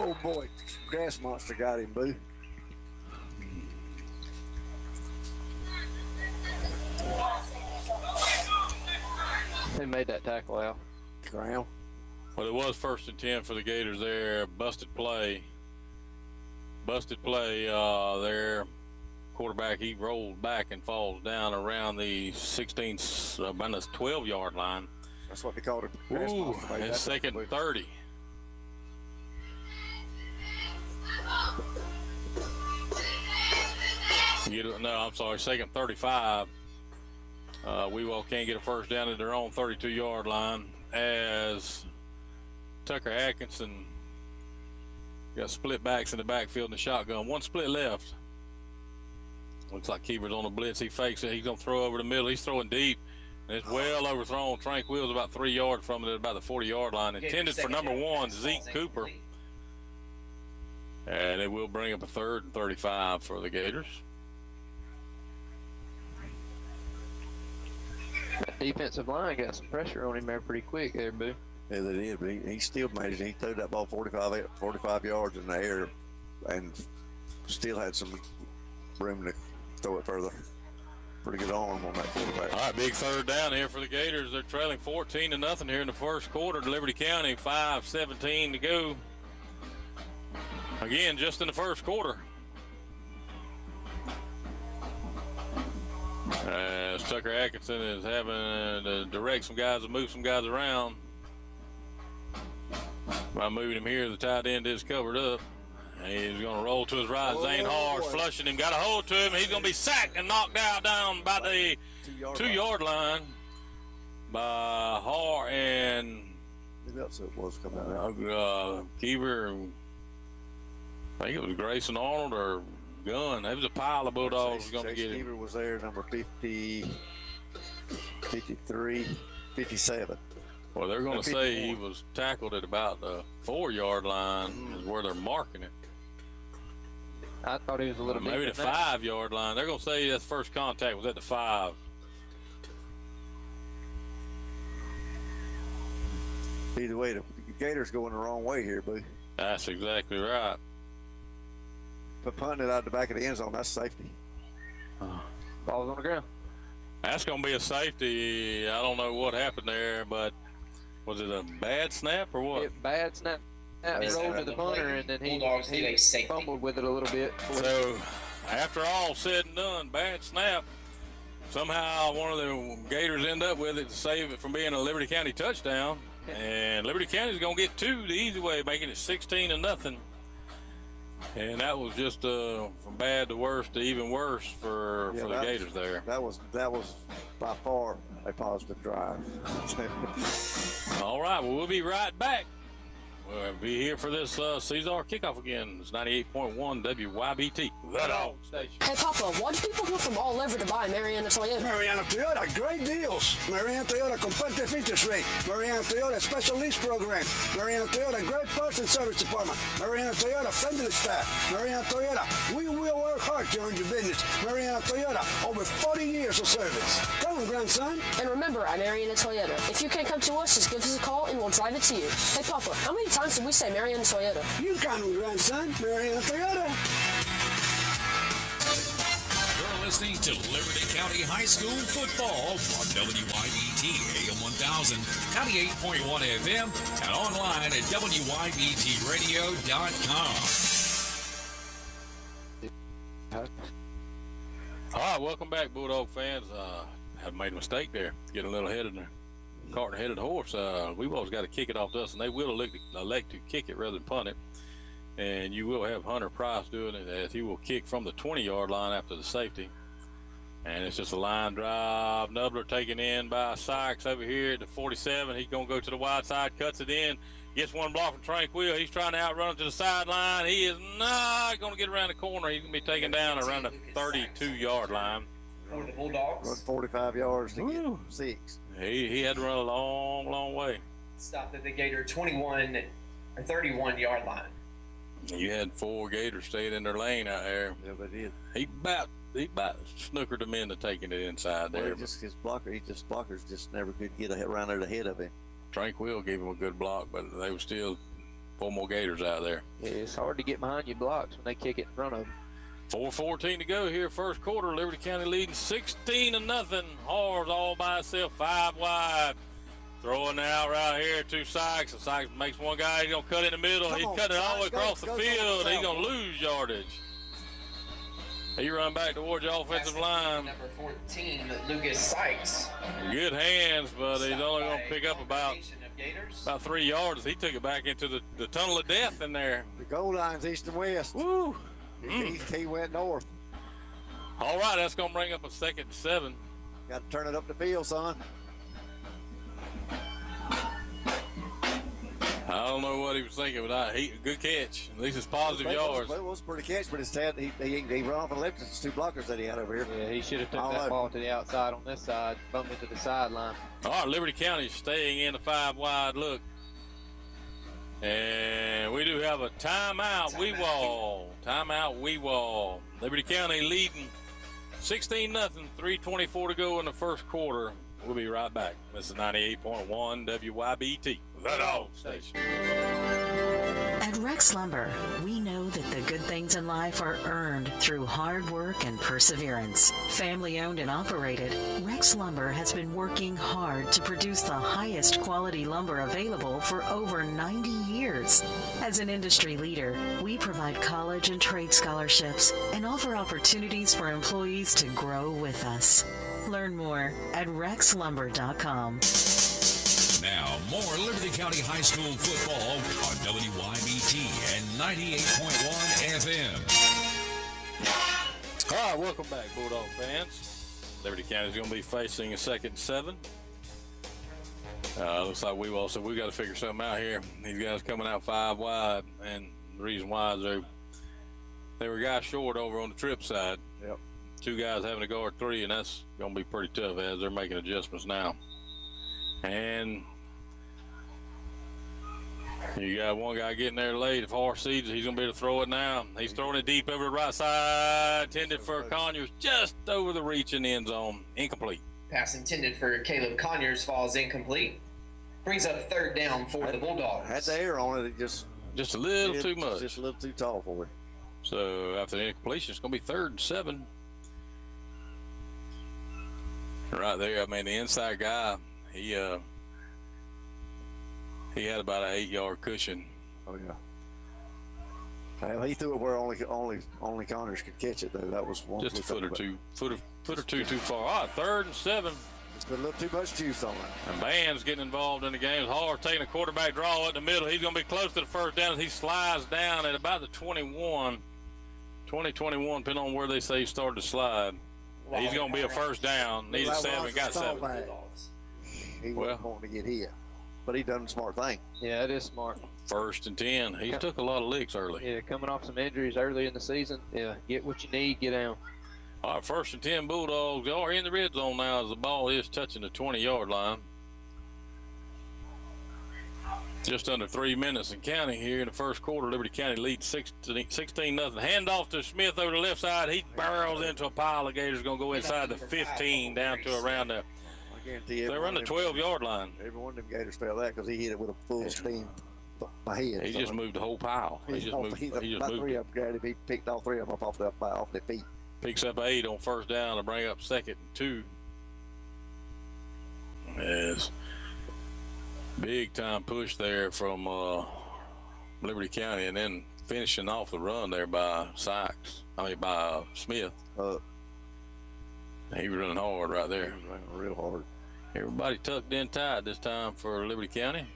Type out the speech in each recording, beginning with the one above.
Oh boy, grass monster got him, Boo. They made that tackle out. Ground. Well, it was 1st and 10 for the Gators there. Busted play there. Quarterback, he rolls back and falls down around the 16, about the 12-yard line. That's what they called it. Ooh, it's 2nd and 30. No, I'm sorry, 2nd and 35. Wewell can't get a first down at their own 32-yard line as Tucker Atkinson got split backs in the backfield in the shotgun. One split left. Looks like Keever's on the blitz. He fakes it. He's going to throw over the middle. He's throwing deep. And it's well overthrown. Tranquil's about 3 yards from it at about the 40-yard line. Intended for number 1, Zeke Cooper. And it will bring up a 3rd and 35 for the Gators. That defensive line got some pressure on him there pretty quick there, Boo. Yeah, they did, but he still made it. He threw that ball 45 yards in the air and still had some room to throw it further. Pretty good arm on that quarterback. All right, big 3rd down here for the Gators. They're trailing 14-0 here in the first quarter to Liberty County. 5:17 to go. Again, just in the first quarter. As Tucker Atkinson is having to direct some guys to move some guys around. By moving him here, the tight end is covered up. He's going to roll to his right. Zane Hars flushing him. Got a hold to him. He's going to be sacked and knocked down by the 2-yard line by Har and who else it was coming out? Keever. I think it was Grayson Arnold or Gunn. It was a pile of Bulldogs going to get him. Keever was there, number 50, 53, 57. Well, they're going to say he was tackled at about the 4-yard line is where they're marking it. I thought he was a little bit. Maybe the 5-yard line. They're going to say that first contact was at the 5. Either way, the Gators going the wrong way here, Boo. That's exactly right. But punting it out the back of the end zone, that's safety. Ball's on the ground. That's going to be a safety. I don't know what happened there, but was it a bad snap or what? Bad snap. Rolled to the punter, and then he fumbled with it a little bit. So, after all said and done, bad snap. Somehow one of the Gators end up with it to save it from being a Liberty County touchdown. And Liberty County's going to get 2 the easy way, making it 16-0. And that was just from bad to worse to even worse for the Gators there. That was by far a positive drive. All right, well, we'll be right back. We'll be here for this Caesar kickoff again. It's 98.1 WYBT, the Dog Station. Hey, Papa, why do people come from all over to buy Mariana Toyota? Mariana Toyota, great deals. Mariana Toyota, competitive interest rate. Mariana Toyota, special lease program. Mariana Toyota, great parts and service department. Mariana Toyota, friendly staff. Mariana Toyota, we will work hard to earn your business. Mariana Toyota, over 40 years of service. Come on, grandson. And remember, at Mariana Toyota, if you can't come to us, just give us a call and we'll drive it to you. Hey, Papa, how many times did we say Mariana Toyota? You count on, grandson. Mariana Toyota. You're listening to Liberty County High School football on WYBT AM 1000, 98.1 FM, and online at WYBTradio.com. All right, welcome back, Bulldog fans. Have made a mistake there, getting a little ahead of the cart ahead of the horse. We've always got to kick it off to us, and they will elect to kick it rather than punt it. And you will have Hunter Price doing it as he will kick from the 20-yard line after the safety. And it's just a line drive. Nubler taken in by Sykes over here at the 47. He's going to go to the wide side, cuts it in, gets one block from Tranquil. He's trying to outrun it to the sideline. He is not going to get around the corner. He's going to be taken down around the 32-yard line. For the Bulldogs. Run 45 yards to get 6. He had to run a long, long way. Stopped at the Gator 21 or 31-yard line. You had 4 Gators staying in their lane out there. Yeah, they did. He about snookered them into taking it inside there. Well, just his blockers just never could get around there ahead of him. Tranquil gave him a good block, but they were still 4 more Gators out there. Yeah, it's hard to get behind your blocks when they kick it in front of them. 4:14 to go here, first quarter. Liberty County leading 16-0. Hars all by itself, 5 wide. Throwing it out right here to Sykes. And Sykes makes one guy. He's going to cut in the middle. He's cutting it all the way across the field. He's going to lose yardage. He run back towards the offensive line. Number 14, Lucas Sykes. Good hands, but he's only going to pick up about 3 yards. He took it back into the tunnel of death in there. The goal line's east and west. Woo! He went north. All right, that's going to bring up a 2nd and 7. Got to turn it up the field, son. I don't know what he was thinking, but good catch. At least it's positive yards. It was a pretty catch, but instead he run off and left it. It's 2 blockers that he had over here. Yeah, he should have took that ball to the outside on this side, bumped into the sideline. All right, Liberty County staying in a 5 wide look. And we do have a timeout. Timeout, Wewall. Liberty County leading 16-0, 3:24 to go in the first quarter. We'll be right back. This is 98.1 WYBT, the Dog Station. At Rex Lumber, we know that the good things in life are earned through hard work and perseverance. Family owned and operated, Rex Lumber has been working hard to produce the highest quality lumber available for over 90 years. As an industry leader, we provide college and trade scholarships and offer opportunities for employees to grow with us. Learn more at rexlumber.com. Now, more Liberty County High School football on WYBT and 98.1 FM. All right, welcome back, Bulldog fans. Liberty County is going to be facing a 2nd and 7. Looks like we got to figure something out here. These guys coming out 5 wide, and the reason why is they were guys short over on the trip side. Yep. 2 guys having to guard 3, and that's going to be pretty tough as they're making adjustments now. And you got one guy getting there late. If Hars sees it, he's going to be able to throw it now. He's throwing it deep over the right side. Intended for Conyers, just over the reach in the end zone. Incomplete. Pass intended for Caleb Conyers falls incomplete. Brings up 3rd down for the Bulldogs. Had the air on it. It just a little too much. Just a little too tall for it. So after the incompletion, it's going to be 3rd and 7. Right there, I mean, the inside guy, he had about an 8-yard cushion. Oh yeah. Well, he threw it where only Connors could catch it though. That was one. Just a foot or two too far. All right, 3rd and 7. It's been a little too much juice on it. And Band's getting involved in the game. Hard taking a quarterback draw in the middle. He's going to be close to the first down as he slides down at about the 21, depending on where they say he started to slide. He's going to be a first down. Needs a 7, got 7. He wasn't wanting to get hit, but he done a smart thing. Yeah, it is smart. 1st and 10. He took a lot of licks early. Yeah, coming off some injuries early in the season. Yeah, get what you need, get down. All right, 1st and 10 Bulldogs are in the red zone now as the ball is touching the 20-yard line. Just under 3 minutes in counting here in the first quarter. Liberty County leads 16-0. Handoff to Smith over the left side. He barrels into a pile of Gators. Going to go inside the 15 down to around the. I guarantee you. They run the 12-yard line. Every one of them Gators felt that because he hit it with a full steam. My head. He just moved the whole pile. He just moved. He just moved. 3 of them grabbed him. He picked all 3 of them off their feet. Picks up 8 on first down to bring up 2nd and 2. Yes. Big time push there from Liberty County, and then finishing off the run there by by Smith. He was running hard right there. He was running real hard. Everybody tucked in tight this time for Liberty County.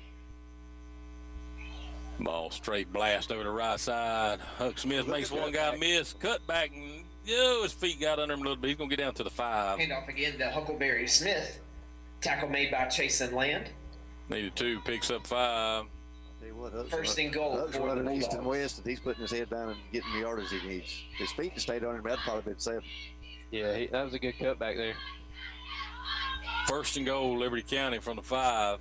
Ball straight blast over the right side. Huck Smith makes one guy miss. Cut back, and his feet got under him a little bit. He's going to get down to the 5. Handoff again to Huckleberry Smith. Tackle made by Chasen Land. Needed 2, picks up 5. First and goal. Huck's running east and west, and he's putting his head down and getting the yardage he needs. His feet to stayed on him, that'd probably been 7. Yeah, that was a good cut back there. First and goal, Liberty County from the 5.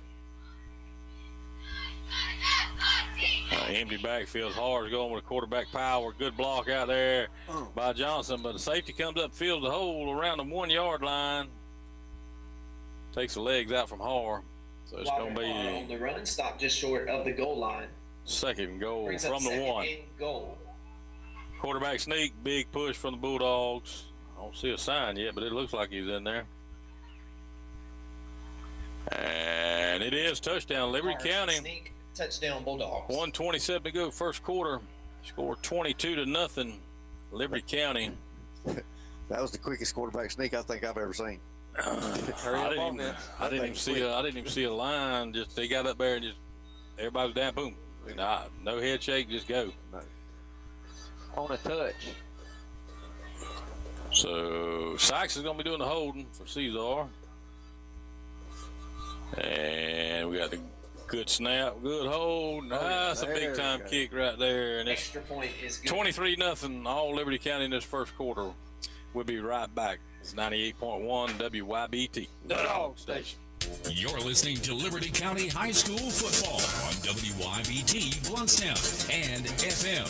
Empty backfield. Hard going with a quarterback power. Good block out there by Johnson, but the safety comes up, fills the hole around the 1-yard line. Takes the legs out from Har. So it's going to be on the run, stop just short of the goal line. Second and goal Brings up from the second 1. and goal. Quarterback sneak, big push from the Bulldogs. I don't see a sign yet, but it looks like he's in there. And it is touchdown, Liberty County. Sneak, touchdown, Bulldogs. 1:27 to go, first quarter. Scored 22-0, Liberty County. That was the quickest quarterback sneak I think I've ever seen. I didn't even see a line. Just they got up there and just everybody was down. Boom. No head shake, just go. No. On a touch. So Sykes is going to be doing the holding for Caesar. And we got the good snap, good hold. That's a big time kick right there. And extra point is good. 23-0, all Liberty County in this first quarter. We'll be right back. It's 98.1 WYBT, the Dog Station. You're listening to Liberty County High School football on WYBT Blountstown and FM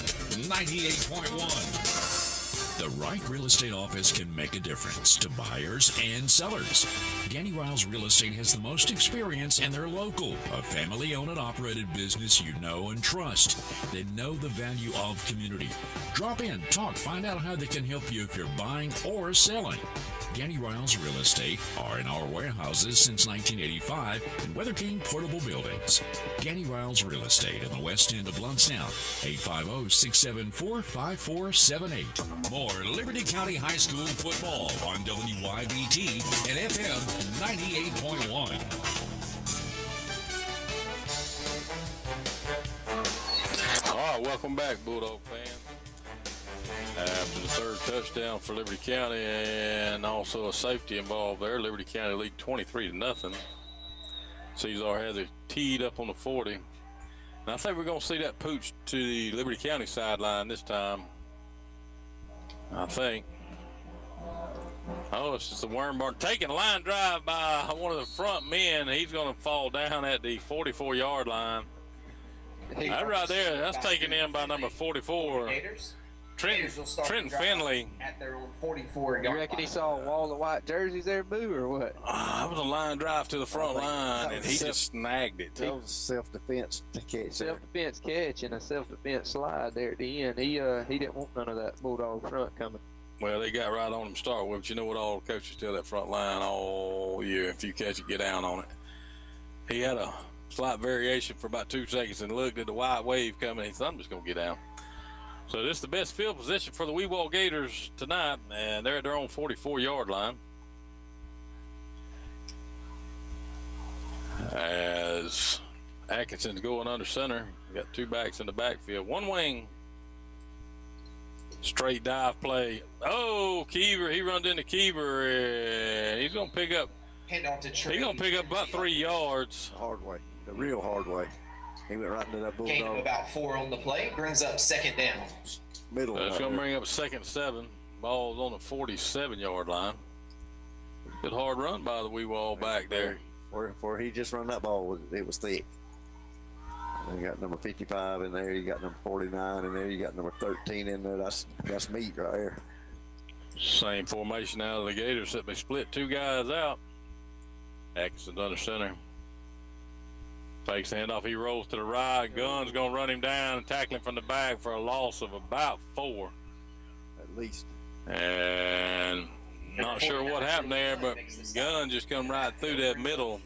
98.1. The right real estate office can make a difference to buyers and sellers. Danny Riles Real Estate has the most experience, and they're local, a family-owned and operated business you know and trust. They know the value of community. Drop in, talk, find out how they can help you if you're buying or selling. Danny Riles Real Estate are in our warehouses since 1985 in Weather King Portable Buildings. Danny Riles Real Estate in the west end of Blountstown, 850-674-5478. More Liberty County High School football on WYBT and FM 98.1. All right, welcome back, Bulldog fans. After the third touchdown for Liberty County and also a safety involved there, Liberty County lead 23-0. Caesar has it teed up on the 40. And I think we're going to see that pooch to the Liberty County sideline this time. I think. Oh, it's just the Wormbarn taking a line drive by one of the front men. He's going to fall down at the 44-yard line. That right there, that's taken in by number 44. Trenton Finley. At their own 44 You reckon he saw a wall of white jerseys there, Boo, or what? That was a line drive to the front line, and he just snagged it. That was a self-defense catch. Self-defense catch and a self-defense slide there at the end. He didn't want none of that Bulldog front coming. Well, they got right on him to start with, but you know what all the coaches tell that front line all year, if you catch it, get down on it. He had a slight variation for about 2 seconds and looked at the white wave coming, and he said, I'm just going to get down. So this is the best field position for the Weewalt Gators tonight, and they're at their own 44-yard line. As Atkinson's going under center, we got 2 backs in the backfield. One wing, straight dive play. Oh, Keever, he runs into Keever, and he's going to pick up. He's going to pick up about 3 yards. Hard way, the real hard way. He went right into that Bulldog. Gain of about 4 on the play. Brings up second down. Middle. So it's going to bring up 2nd and 7. Ball's on the 47-yard line. Good hard run by the Weewalt back there. Where he just run that ball, it was thick. And you got number 55 in there. You got number 49 in there. You got number 13 in there. That's meat right there. Same formation out of the Gators, except they split 2 guys out. Atkinson's under center. Fakes the handoff, he rolls to the right. Gunn's going to run him down and tackle him from the back for a loss of about 4. At least. And not sure what happened there, but Gunn just come right through that middle.